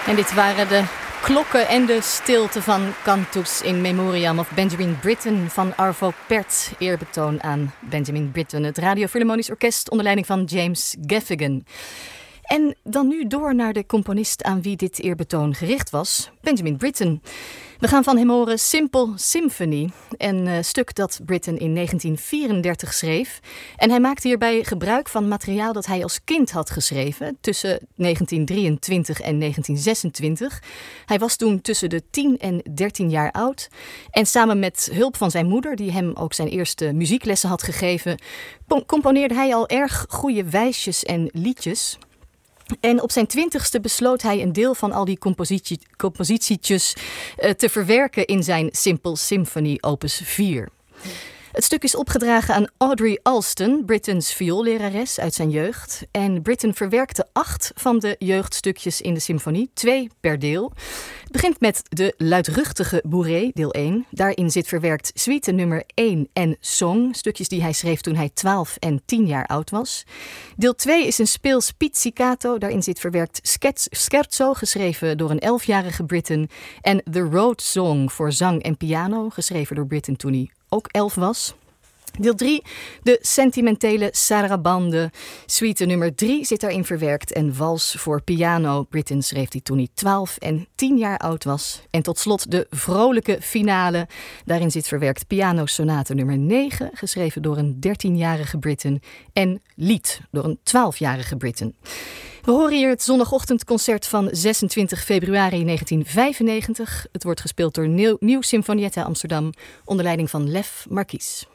En dit waren de klokken en de stilte van Cantus in Memoriam of Benjamin Britten van Arvo Pärt. Eerbetoon aan Benjamin Britten, het Radio Philharmonisch Orkest onder leiding van James Gaffigan. En dan nu door naar de componist aan wie dit eerbetoon gericht was, Benjamin Britten. We gaan van hem horen Simple Symphony, een stuk dat Britten in 1934 schreef. En hij maakte hierbij gebruik van materiaal dat hij als kind had geschreven tussen 1923 en 1926. Hij was toen tussen de 10 en 13 jaar oud. En samen met hulp van zijn moeder, die hem ook zijn eerste muzieklessen had gegeven, componeerde hij al erg goede wijsjes en liedjes. En op zijn 20ste besloot hij een deel van al die compositietjes te verwerken in zijn Simple Symphony opus 4. Het stuk is opgedragen aan Audrey Alston, Brittens vioollerares uit zijn jeugd. En Britten verwerkte 8 van de jeugdstukjes in de symfonie, 2 per deel. Het begint met de luidruchtige Bourrée, deel 1. Daarin zit verwerkt suite nummer 1 en Song, stukjes die hij schreef toen hij 12 en 10 jaar oud was. Deel 2 is een speels pizzicato. Daarin zit verwerkt Scherzo, geschreven door een 11-jarige Britten. En The Road Song voor zang en piano, geschreven door Britten toen hij ook 11 was. Deel 3, de sentimentele Sarabande. Suite nummer 3 zit daarin verwerkt en vals voor piano. Britten schreef die toen hij 12 en 10 jaar oud was. En tot slot de vrolijke finale. Daarin zit verwerkt pianosonate nummer 9, geschreven door een 13-jarige Britten. En lied door een 12-jarige Britten. We horen hier het zondagochtendconcert van 26 februari 1995. Het wordt gespeeld door Nieuw Symfonietta Amsterdam onder leiding van Lef Marquis.